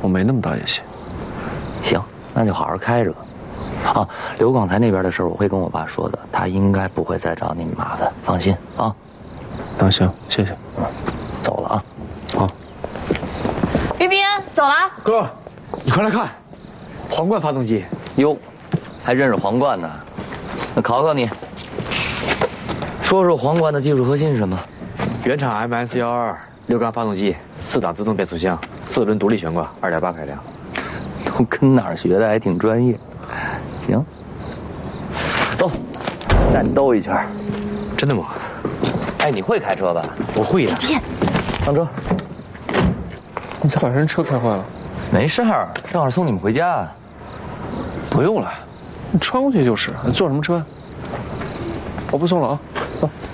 我没那么大野心。 行，那就好好开着吧。啊，刘广才那边的事儿我会跟我爸说的，他应该不会再找你麻烦，放心啊。 那行，谢谢。 走了啊。 好。 于斌，走了。 哥，你快来看，皇冠发动机。 哟，还认识皇冠呢？那考考你，说说皇冠的技术核心是什么？ 原厂 MS-126缸发动机，4档自动变速箱，4轮独立悬挂，2.8开量。 都跟哪儿学的？还挺专业。行，走，带你兜一圈。 真的吗？ 哎，你会开车吧？ 我会呀。 上车。 你才把人车开坏了。 没事儿，正好送你们回家。 不用了，你穿过去就是。坐什么车呀？我不送了啊。走。